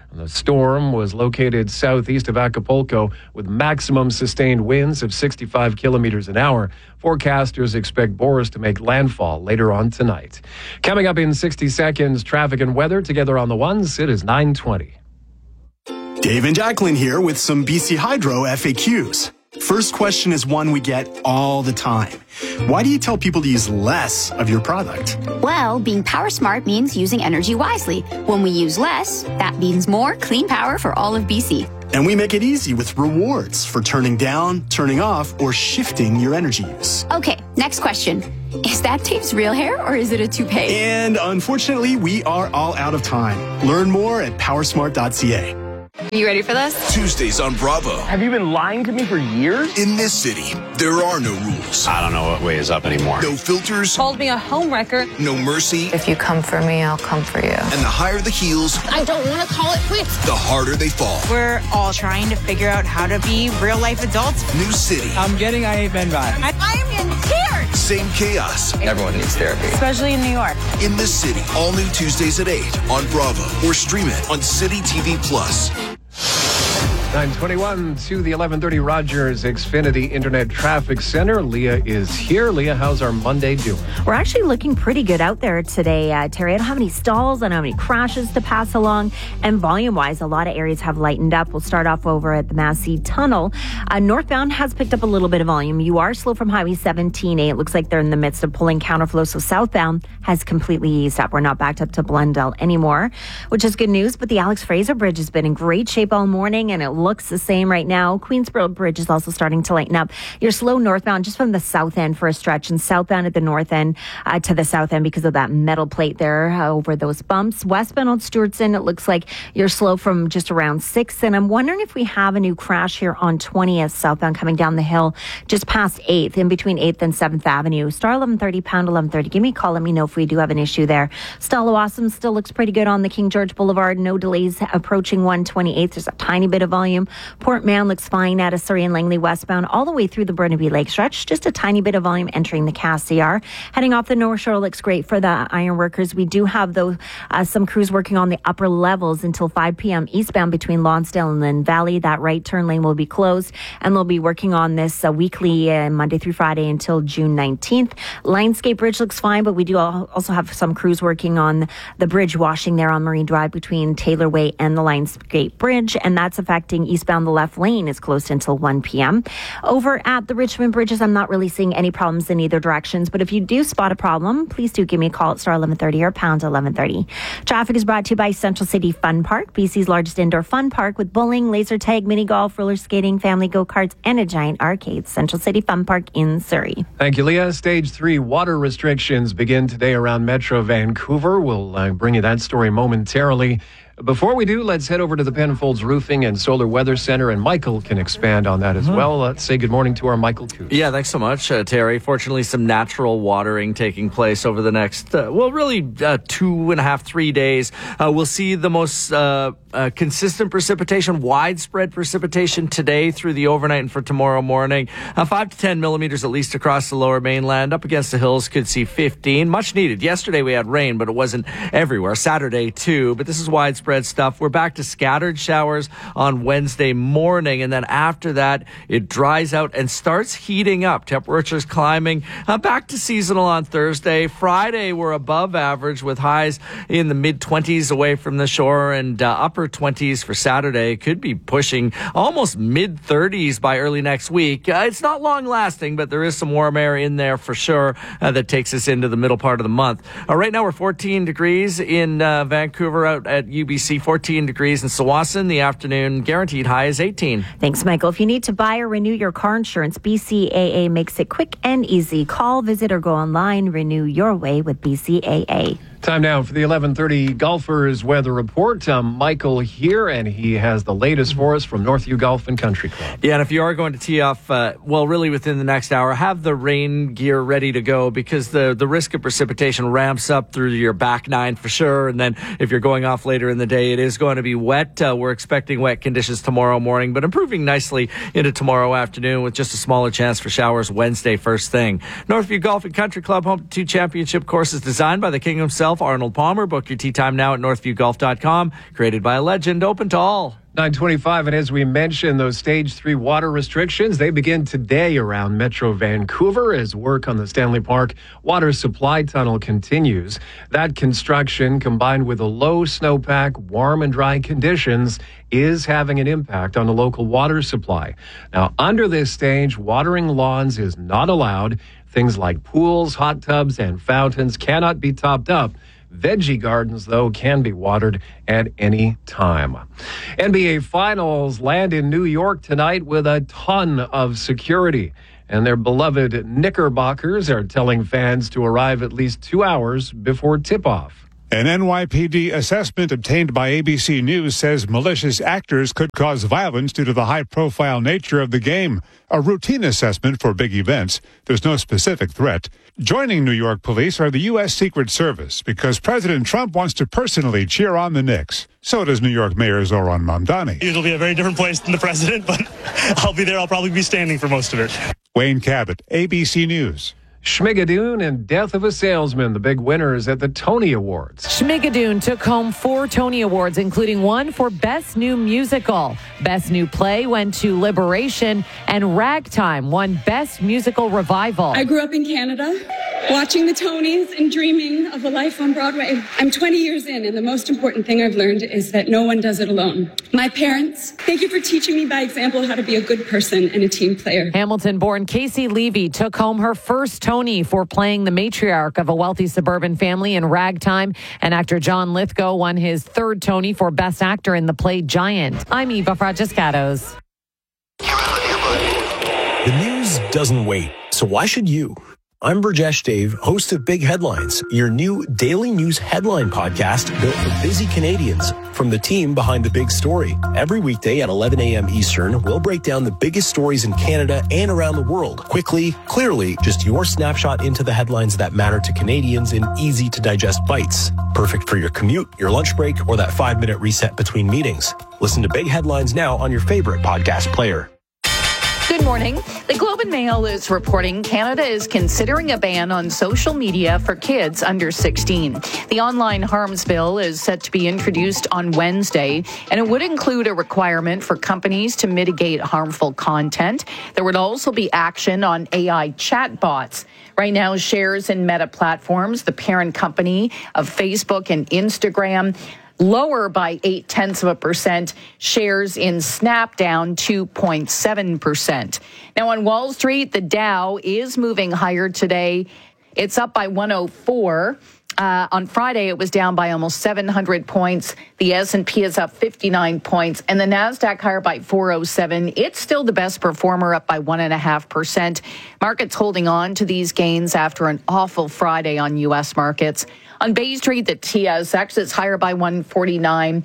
And the storm was located southeast of Acapulco with maximum sustained winds of 65 kilometers an hour. Forecasters expect Boris to make landfall later on tonight. Coming up in 60 seconds, traffic and weather together on the ones. It is 9:20. Dave and Jacqueline here with some BC Hydro FAQs. First question is one we get all the time. Why do you tell people to use less of your product? Well, being power smart means using energy wisely. When we use less, that means more clean power for all of BC. And we make it easy with rewards for turning down, turning off, or shifting your energy use. Okay, next question. Is that Dave's real hair or is it a toupee? And unfortunately, we are all out of time. Learn more at powersmart.ca. Are you ready for this? Tuesdays on Bravo. Have you been lying to me for years? In this city, there are no rules. I don't know what way is up anymore. No filters. Called me a homewrecker. No mercy. If you come for me, I'll come for you. And the higher the heels, I don't want to call it quits. the harder they fall. We're all trying to figure out how to be real-life adults. New city. I'm getting I Hate Men vibe. I am in tears. Same chaos. Everyone needs therapy. Especially in New York. In this city. All new Tuesdays at 8 on Bravo. Or stream it on City TV Plus. 9:21 to the 11:30 Rogers Xfinity Internet Traffic Center. Leah is here. Leah, how's our Monday doing? We're actually looking pretty good out there today, Terry. I don't have any stalls. I don't have any crashes to pass along. And volume-wise, a lot of areas have lightened up. We'll start off over at the Massey Tunnel. Northbound has picked up a little bit of volume. You are slow from Highway 17A. It looks like they're in the midst of pulling counterflow. So southbound has completely eased up. We're not backed up to Blundell anymore, which is good news. But the Alex Fraser Bridge has been in great shape all morning, and it looks the same right now. Queensboro Bridge is also starting to lighten up. You're slow northbound just from the south end for a stretch, and southbound at the north end to the south end because of that metal plate there over those bumps. Westbound on Stewartson, it looks like you're slow from just around 6th, and I'm wondering if we have a new crash here on 20th southbound coming down the hill just past 8th, in between 8th and 7th Avenue. Star 1130, pound 1130. Give me a call. Let me know if we do have an issue there. Stallawasam still looks pretty good on the King George Boulevard. No delays approaching 128th. There's a tiny bit of volume. Port Mann looks fine at Surrey and Langley westbound all the way through the Burnaby Lake stretch. Just a tiny bit of volume entering the Cassiar. Heading off the North Shore looks great for the ironworkers. We do have though some crews working on the upper levels until 5 p.m. eastbound between Lonsdale and Lynn Valley. That right turn lane will be closed, and they'll be working on this weekly Monday through Friday until June 19th. Lionsgate Bridge looks fine, but we do also have some crews working on the bridge washing there on Marine Drive between Taylor Way and the Lionsgate Bridge, and that's affecting eastbound. The left lane is closed until 1 p.m. Over at the Richmond Bridges, I'm not really seeing any problems in either directions, but if you do spot a problem, please do give me a call at star 1130 or pound 1130. Traffic is brought to you by Central City Fun Park, BC's largest indoor fun park with bowling, laser tag, mini golf, roller skating, family go-karts, and a giant arcade. Central City Fun Park in Surrey. Thank you, Leah. Stage 3 water restrictions begin today around Metro Vancouver. We'll bring you that story momentarily. Before we do, let's head over to the Penfolds Roofing and Solar Weather Center, and Michael can expand on that as well. Let's say good morning to our Michael Coote. Yeah, thanks so much, Terry. Fortunately, some natural watering taking place over the next, 2.5, 3 days. We'll see the most consistent precipitation, widespread precipitation today through the overnight and for tomorrow morning. 5 to 10 millimeters at least across the lower mainland. Up against the hills could see 15. Much needed. Yesterday we had rain, but it wasn't everywhere. Saturday too, but this is widespread stuff. We're back to scattered showers on Wednesday morning, and then after that it dries out and starts heating up. Temperatures climbing back to seasonal on Thursday. Friday we're above average with highs in the mid-20s away from the shore, and upper 20s for Saturday. Could be pushing almost mid-30s by early next week. It's not long lasting, but there is some warm air in there for sure that takes us into the middle part of the month. Right now we're 14 degrees in Vancouver, out at UBC, 14 degrees in Tsawwassen. The afternoon guaranteed high is 18. Thanks, Michael. If you need to buy or renew your car insurance, BCAA makes it quick and easy. Call, visit, or go online. Renew your way with BCAA. Time now for the 11:30 Golfers Weather Report. Michael here, and he has the latest for us from Northview Golf and Country Club. Yeah, and if you are going to tee off, really within the next hour, have the rain gear ready to go, because the risk of precipitation ramps up through your back nine for sure. And then if you're going off later in the day, it is going to be wet. We're expecting wet conditions tomorrow morning, but improving nicely into tomorrow afternoon with just a smaller chance for showers Wednesday first thing. Northview Golf and Country Club, home to 2 championship courses designed by the king himself, yourself. Arnold Palmer. Book your tee time now at northviewgolf.com. Created by a legend, open to all. 9:25, and as we mentioned, those Stage 3 water restrictions, they begin today around Metro Vancouver as work on the Stanley Park water supply tunnel continues. That construction, combined with a low snowpack, warm and dry conditions, is having an impact on the local water supply. Now, under this stage, watering lawns is not allowed. Things like pools, hot tubs, and fountains cannot be topped up. Veggie gardens, though, can be watered at any time. NBA Finals land in New York tonight with a ton of security. And their beloved Knickerbockers are telling fans to arrive at least 2 hours before tip-off. An NYPD assessment obtained by ABC News says malicious actors could cause violence due to the high-profile nature of the game. A routine assessment for big events. There's no specific threat. Joining New York police are the U.S. Secret Service because President Trump wants to personally cheer on the Knicks. So does New York Mayor Zoran Mamdani. It'll be a very different place than the president, but I'll be there. I'll probably be standing for most of it. Wayne Cabot, ABC News. Schmigadoon and Death of a Salesman, the big winners at the Tony Awards. Schmigadoon took home 4 Tony Awards, including one for Best New Musical. Best New Play went to Liberation, and Ragtime won Best Musical Revival. I grew up in Canada, watching the Tonys and dreaming of a life on Broadway. I'm 20 years in, and the most important thing I've learned is that no one does it alone. My parents, thank you for teaching me by example how to be a good person and a team player. Hamilton-born Casey Levy took home her first Tony for playing the matriarch of a wealthy suburban family in Ragtime, and actor John Lithgow won his 3rd Tony for Best Actor in the play Giant. I'm Eva Francescatos. The news doesn't wait, so why should you? I'm Burjesh Dave, host of Big Headlines, your new daily news headline podcast built for busy Canadians from the team behind the big story. Every weekday at 11 a.m. Eastern, we'll break down the biggest stories in Canada and around the world. Quickly, clearly, just your snapshot into the headlines that matter to Canadians in easy-to-digest bites. Perfect for your commute, your lunch break, or that 5-minute reset between meetings. Listen to Big Headlines now on your favorite podcast player. Good morning. The Globe and Mail is reporting Canada is considering a ban on social media for kids under 16. The online harms bill is set to be introduced on Wednesday, and it would include a requirement for companies to mitigate harmful content. There would also be action on AI chatbots. Right now, shares in Meta Platforms, the parent company of Facebook and Instagram, lower by 0.8%, shares in Snap down 2.7%. Now on Wall Street, the Dow is moving higher today. It's up by 104. On Friday, it was down by almost 700 points. The S&P is up 59 points, and the NASDAQ higher by 407. It's still the best performer, up by 1.5%. Markets holding on to these gains after an awful Friday on U.S. markets. On Bay Street, the TSX is higher by 149,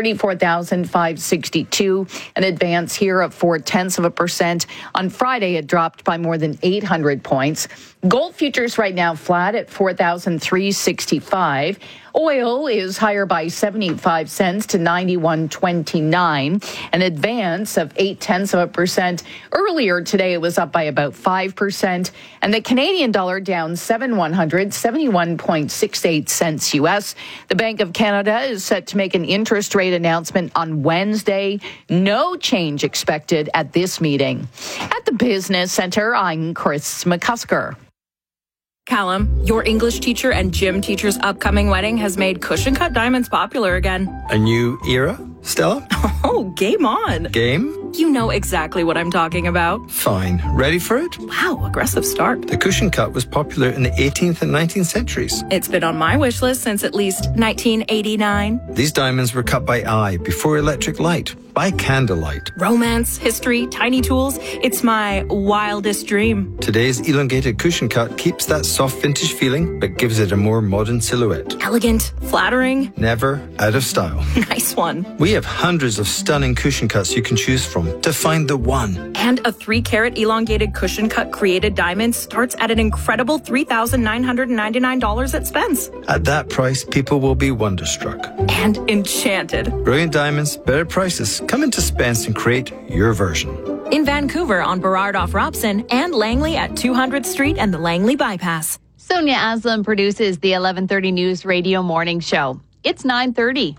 34,562. An advance here of 0.4%. On Friday, it dropped by more than 800 points. Gold futures right now flat at 4,365. Oil is higher by 75 cents to 91.29, an advance of 0.8%. Earlier today, it was up by about 5%, and the Canadian dollar down 7/100, 71.68 cents U.S. The Bank of Canada is set to make an interest rate announcement on Wednesday. No change expected at this meeting. At the Business Center, I'm Chris McCusker. Callum, your English teacher and gym teacher's upcoming wedding has made cushion cut diamonds popular again. A new era, Stella? Oh, game on. Game? You know exactly what I'm talking about. Fine. Ready for it? Wow, aggressive start. The cushion cut was popular in the 18th and 19th centuries. It's been on my wish list since at least 1989. These diamonds were cut by eye before electric light, by candlelight. Romance, history, tiny tools. It's my wildest dream. Today's elongated cushion cut keeps that soft vintage feeling, but gives it a more modern silhouette. Elegant, flattering. Never out of style. Nice one. We have hundreds of stunning cushion cuts you can choose from to find the one. And a 3-carat elongated cushion cut created diamond starts at an incredible $3,999 at Spence. At that price, people will be wonderstruck. And enchanted. Brilliant diamonds, better prices. Come into Spence and create your version. In Vancouver on Burrard off Robson and Langley at 200th Street and the Langley Bypass. Sonia Aslam produces the 11:30 News Radio Morning Show. It's 9:30.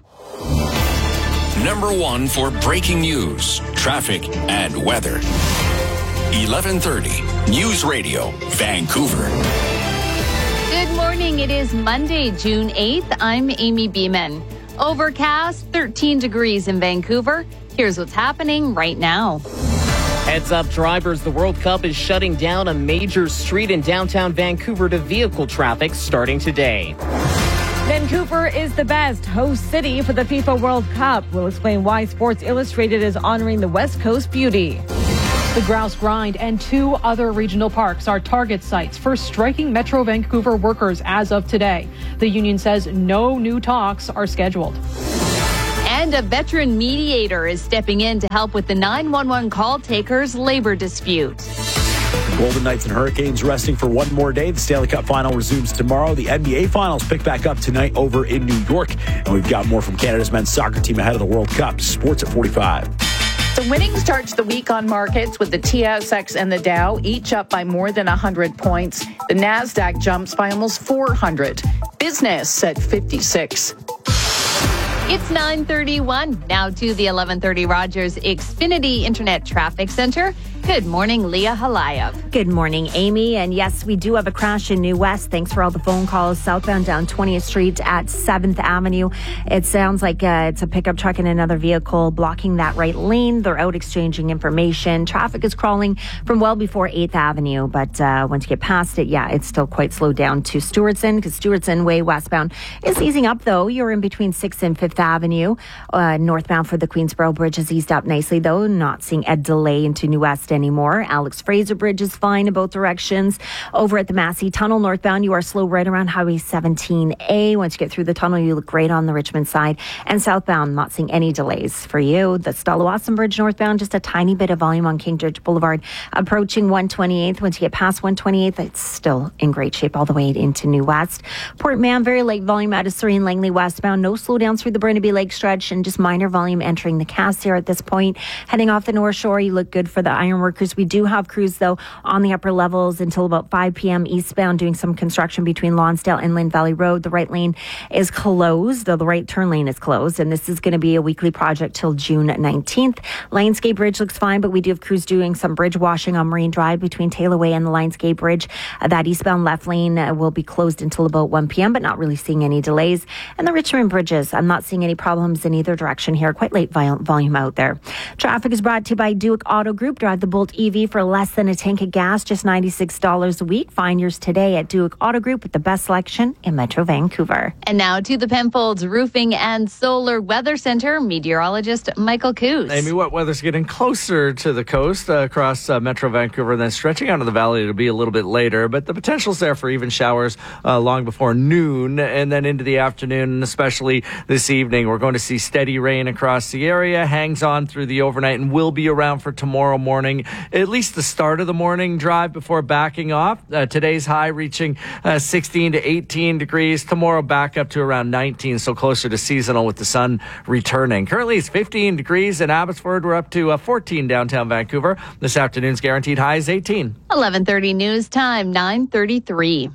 Number 1 for breaking news, traffic, and weather. 11:30 News Radio, Vancouver. Good morning. It is Monday, June 8th. I'm Amy Beeman. Overcast, 13 degrees in Vancouver. Here's what's happening right now. Heads up, drivers. The World Cup is shutting down a major street in downtown Vancouver to vehicle traffic starting today. Vancouver is the best host city for the FIFA World Cup. We'll explain why Sports Illustrated is honoring the West Coast beauty. The Grouse Grind and 2 other regional parks are target sites for striking Metro Vancouver workers as of today. The union says no new talks are scheduled. And a veteran mediator is stepping in to help with the 911 call takers' labor dispute. Golden Knights and Hurricanes resting for one more day. The Stanley Cup Final resumes tomorrow. The NBA Finals pick back up tonight over in New York. And we've got more from Canada's men's soccer team ahead of the World Cup. Sports at 45. The winning start to the week on markets with the TSX and the Dow each up by more than 100 points. The NASDAQ jumps by almost 400. Business at 56. It's 9:31. Now to the 11:30 Rogers Xfinity Internet Traffic Center. Good morning, Leah Halayev. Good morning, Amy. And yes, we do have a crash in New West. Thanks for all the phone calls. Southbound down 20th Street at 7th Avenue. It sounds like it's a pickup truck and another vehicle blocking that right lane. They're out exchanging information. Traffic is crawling from well before 8th Avenue. But once you get past it, yeah, it's still quite slowed down to Stewartson because Stewartson Way westbound is easing up, though. You're in between 6th and 5th Avenue. Northbound for the Queensboro Bridge has eased up nicely, though. Not seeing a delay into New West anymore. Alex Fraser Bridge is fine in both directions. Over at the Massey Tunnel northbound, you are slow right around Highway 17A. Once you get through the tunnel, you look great on the Richmond side. And southbound, not seeing any delays for you. The Stalawasan Bridge northbound, just a tiny bit of volume on King George Boulevard. Approaching 128th. Once you get past 128th, it's still in great shape all the way into New West. Port Mann, very light volume out of Surrey and Langley westbound. No slowdowns through the Burnaby Lake stretch and just minor volume entering the Cass here at this point. Heading off the North Shore, you look good for the ironworkers. We do have crews, though, on the upper levels until about 5 p.m. eastbound doing some construction between Lonsdale and Lynn Valley Road. The right lane is closed, though the right turn lane is closed, and this is going to be a weekly project till June 19th. Lionsgate Bridge looks fine, but we do have crews doing some bridge washing on Marine Drive between Taylor Way and the Lionsgate Bridge. That eastbound left lane will be closed until about 1 p.m., but not really seeing any delays. And the Richmond bridges, I'm not seeing any problems in either direction here. Quite late volume out there. Traffic is brought to you by Duke Auto Group. Drive the Bolt EV for less than a tank of gas, just $96 a week. Find yours today at Duke Auto Group with the best selection in Metro Vancouver. And now to the Penfolds Roofing and Solar Weather Center, meteorologist Michael Coos. Amy, wet weather's getting closer to the coast across Metro Vancouver, and then stretching out of the valley. It'll be a little bit later, but the potential's there for even showers long before noon, and then into the afternoon, and especially this evening. We're going to see steady rain across the area, hangs on through the overnight, and will be around for tomorrow morning, at least the start of the morning drive before backing off. Today's high reaching 16 to 18 degrees. Tomorrow back up to around 19, so closer to seasonal with the sun returning. Currently it's 15 degrees in Abbotsford. We're up to 14 downtown Vancouver. This afternoon's guaranteed high is 18. 11:30 news time, 9:33.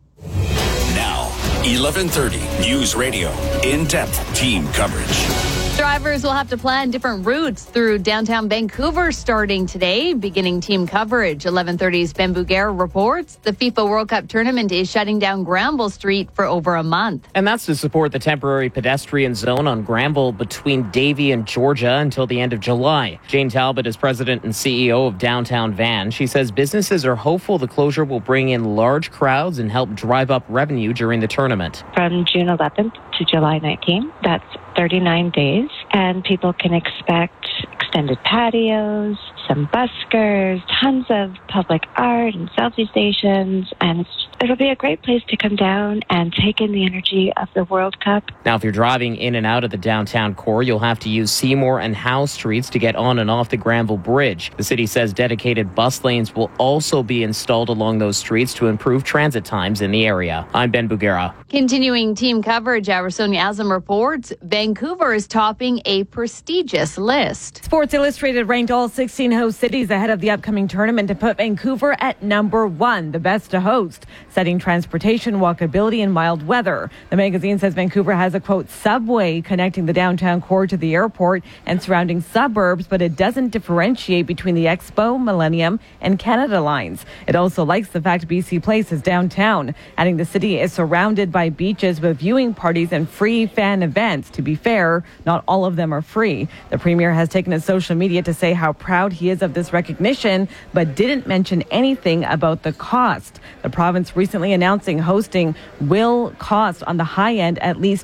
Now, 11:30 News Radio, in-depth team coverage. Drivers will have to plan different routes through downtown Vancouver starting today. Beginning team coverage, 11:30's Ben Bouguer reports the FIFA World Cup tournament is shutting down Granville Street for over a month. And that's to support the temporary pedestrian zone on Granville between Davie and Georgia until the end of July. Jane Talbot is president and CEO of Downtown Van. She says businesses are hopeful the closure will bring in large crowds and help drive up revenue during the tournament. From June 11th to July 19th, that's 39 days, and people can expect extended patios, some buskers, tons of public art and selfie stations, and it'll be a great place to come down and take in the energy of the World Cup. Now, if you're driving in and out of the downtown core, you'll have to use Seymour and Howe streets to get on and off the Granville Bridge. The city says dedicated bus lanes will also be installed along those streets to improve transit times in the area. I'm Ben Bouguera. Continuing team coverage, our Sonia Aslam reports Vancouver is topping a prestigious list. Sports Illustrated ranked all 16 host cities ahead of the upcoming tournament to put Vancouver at number 1, the best to host, citing transportation, walkability, and mild weather. The magazine says Vancouver has a, quote, subway connecting the downtown core to the airport and surrounding suburbs, but it doesn't differentiate between the Expo, Millennium, and Canada lines. It also likes the fact BC Place is downtown, adding the city is surrounded by beaches with viewing parties and free fan events. To be fair, not all of them are free. The Premier has taken to social media to say how proud he is of this recognition, but didn't mention anything about the cost. The province recently announcing hosting will cost on the high end at least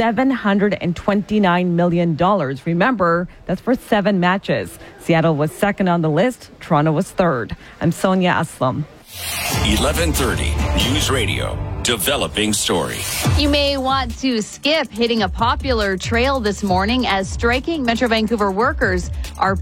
$729 million. Remember, that's for 7 matches. Seattle was second on the list. Toronto was third. I'm Sonia Aslam. 1130 News Radio. Developing story. You may want to skip hitting a popular trail this morning as striking Metro Vancouver workers are